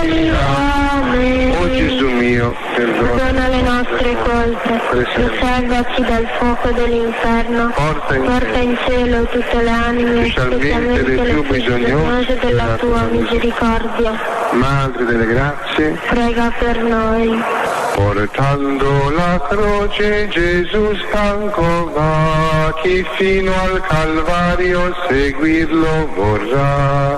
Amen. O Gesù mio, Perdona le nostre colpe, preservaci dal fuoco dell'inferno, porta in cielo tutte le anime, specialmente le più bisognose della tua misericordia. Madre delle grazie, Prega per noi. portando la croce Gesù stanco va, chi fino al Calvario seguirlo vorrà.